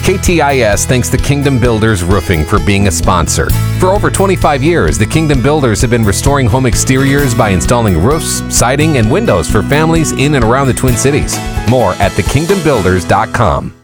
KTIS thanks the Kingdom Builders Roofing for being a sponsor. For over 25 years, the Kingdom Builders have been restoring home exteriors by installing roofs, siding, and windows for families in and around the Twin Cities. More at thekingdombuilders.com.